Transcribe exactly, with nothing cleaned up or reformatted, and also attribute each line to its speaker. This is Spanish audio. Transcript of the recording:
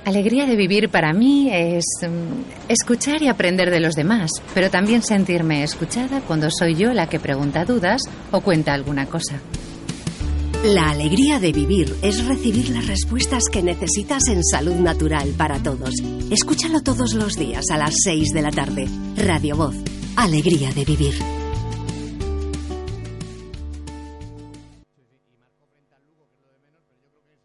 Speaker 1: Alegría de vivir para mí es um, escuchar y aprender de los demás, pero también sentirme escuchada cuando soy yo la que pregunta dudas o cuenta alguna cosa.
Speaker 2: La alegría de vivir es recibir las respuestas que necesitas en Salud Natural para Todos. Escúchalo todos los días a las seis de la tarde. Radio Voz. Alegría de vivir.